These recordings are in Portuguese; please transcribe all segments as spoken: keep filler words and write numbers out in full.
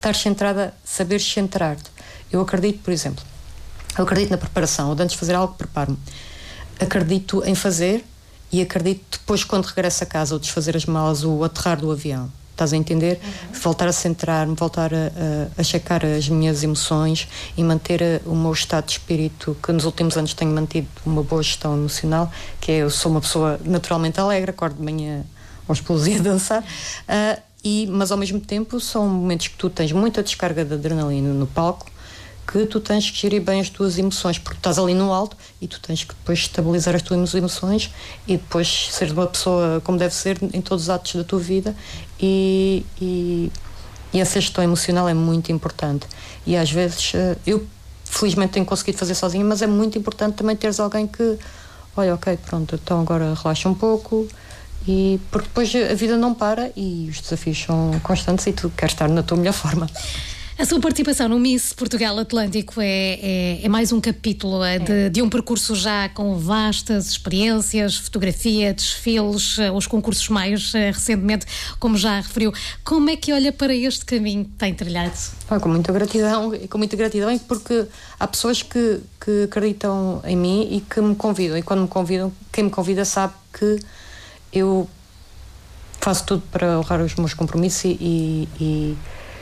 estar centrada, saber centrar-te. Eu acredito, por exemplo, eu acredito na preparação, ou antes de fazer algo, preparo-me. Acredito em fazer e acredito depois, quando regresso a casa, ou desfazer as malas, ou aterrar do avião. Estás a entender? Uhum. Voltar a centrar-me, voltar a, a, a checar as minhas emoções e manter a, o meu estado de espírito, que nos últimos anos tenho mantido uma boa gestão emocional, que é, eu sou uma pessoa naturalmente alegre, acordo de manhã aos pulos e a dançar, uh, e, mas ao mesmo tempo são momentos que tu tens muita descarga de adrenalina no palco, que tu tens que gerir bem as tuas emoções, porque tu estás ali no alto e tu tens que depois estabilizar as tuas emoções e depois ser uma pessoa como deve ser em todos os atos da tua vida, e, e, e essa gestão emocional é muito importante. E às vezes eu felizmente tenho conseguido fazer sozinha, mas é muito importante também teres alguém que, olha, ok, pronto, então agora relaxa um pouco, e porque depois a vida não para e os desafios são constantes e tu queres estar na tua melhor forma. A sua participação no Miss Portugal Atlântico é, é, é mais um capítulo é. de, de um percurso já com vastas experiências, fotografia, desfiles, os concursos mais recentemente, como já referiu. Como é que olha para este caminho que tem trilhado? Ah, com muita gratidão, com muita gratidão, porque há pessoas que, que acreditam em mim e que me convidam, e quando me convidam, quem me convida sabe que eu faço tudo para honrar os meus compromissos e, e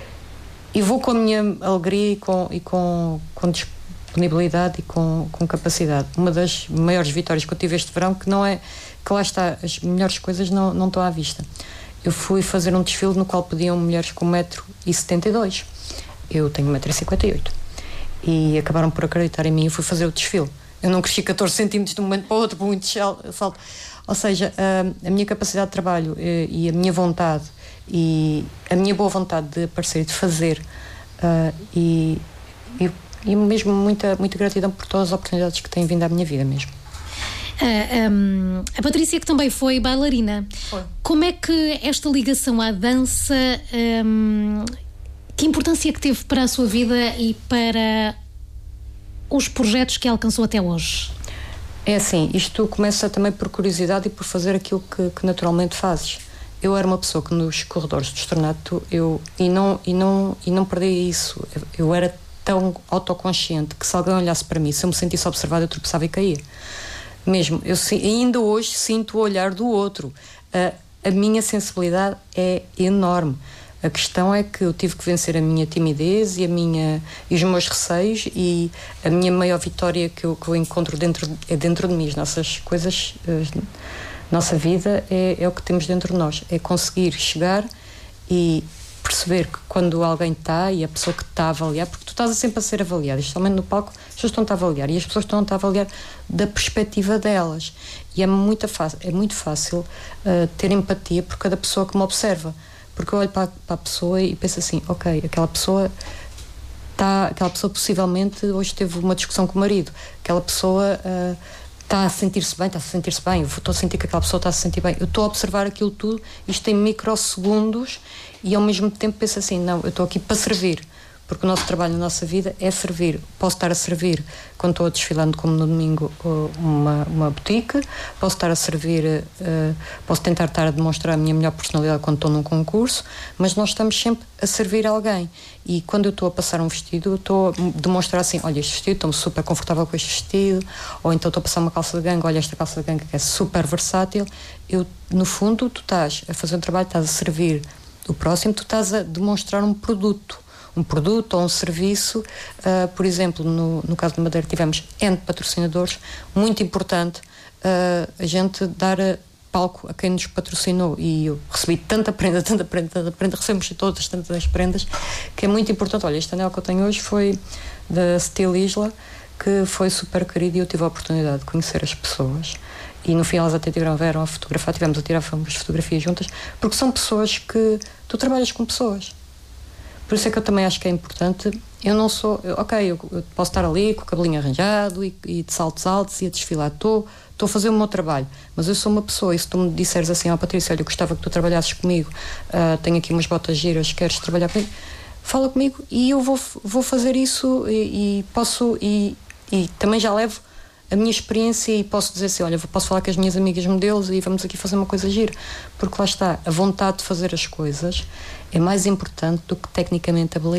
E vou com a minha alegria e com, e com, com disponibilidade e com, com capacidade. Uma das maiores vitórias que eu tive este verão, que não é, que lá está, as melhores coisas não, não estão à vista. Eu fui fazer um desfile no qual pediam mulheres com um metro e setenta e dois. Eu tenho um metro e cinquenta e oito. E acabaram por acreditar em mim e fui fazer o desfile. Eu não cresci catorze centímetros de um momento para o outro, por muito salto. Ou seja, a, a minha capacidade de trabalho e, e a minha vontade e a minha boa vontade de aparecer e de fazer, uh, e, e, e mesmo muita, muita gratidão por todas as oportunidades que têm vindo à minha vida mesmo. Uh, um, a Patrícia, que também foi bailarina, foi. Como é que esta ligação à dança, um, que importância que teve para a sua vida e para os projetos que alcançou até hoje? É assim, isto começa também por curiosidade e por fazer aquilo que, que naturalmente fazes. Eu era uma pessoa que nos corredores do Estornato, eu, e, não, e, não, e não perdi isso, eu, eu era tão autoconsciente que se alguém olhasse para mim, se eu me sentisse observada, eu tropeçava e caía. Mesmo, eu ainda hoje sinto o olhar do outro. A, a minha sensibilidade é enorme. A questão é que eu tive que vencer a minha timidez e, a minha, e os meus receios, e a minha maior vitória que eu, que eu encontro dentro, é dentro de mim. As nossas coisas... Nossa vida é, é o que temos dentro de nós, é conseguir chegar e perceber que quando alguém está, e a pessoa que está a avaliar, porque tu estás sempre a ser avaliada, especialmente no palco, as pessoas estão-te a avaliar e as pessoas estão-te a avaliar da perspectiva delas, e é muito fácil, é muito fácil uh, ter empatia por cada pessoa que me observa, porque eu olho para, para a pessoa e penso assim, ok, aquela pessoa está, aquela pessoa possivelmente hoje teve uma discussão com o marido, aquela pessoa uh, está a sentir-se bem, está a sentir-se bem, eu estou a sentir que aquela pessoa está a se sentir bem, eu estou a observar aquilo tudo, isto em microsegundos, e ao mesmo tempo penso assim, não, eu estou aqui para servir, porque o nosso trabalho, a nossa vida é servir. Posso estar a servir quando estou desfilando, como no domingo, uma, uma boutique, posso estar a servir, uh, posso tentar estar a demonstrar a minha melhor personalidade quando estou num concurso, mas nós estamos sempre a servir alguém. E quando eu estou a passar um vestido, eu estou a demonstrar assim, olha este vestido, estou-me super confortável com este vestido, ou então estou a passar uma calça de ganga, olha esta calça de ganga que é super versátil. Eu, no fundo, tu estás a fazer um trabalho, estás a servir o próximo, tu estás a demonstrar um produto, um produto ou um serviço. Uh, por exemplo, no, no caso de Madeira tivemos N patrocinadores, muito importante uh, a gente dar palco a quem nos patrocinou, e eu recebi tanta prenda, tanta prenda, tanta prenda, recebemos todas tantas prendas, que é muito importante. Olha, este anel que eu tenho hoje foi da Steel Isla, que foi super querido, e eu tive a oportunidade de conhecer as pessoas, e no fim elas até tiveram, vieram a fotografar, tivemos a tirar umas fotografias juntas, porque são pessoas que tu trabalhas com pessoas. Por isso é que eu também acho que é importante. Eu não sou, eu, ok, eu, eu posso estar ali com o cabelinho arranjado e, e de saltos altos e a desfilar, estou a fazer o meu trabalho, mas eu sou uma pessoa, e se tu me disseres assim, ó oh, Patrícia, olha, eu gostava que tu trabalhasses comigo, uh, tenho aqui umas botas giras, queres trabalhar comigo? Fala comigo e eu vou, vou fazer isso, e, e posso, e, e também já levo a minha experiência e posso dizer assim, olha, posso falar com as minhas amigas modelos e vamos aqui fazer uma coisa gira, porque lá está, a vontade de fazer as coisas é mais importante do que tecnicamente a beleza.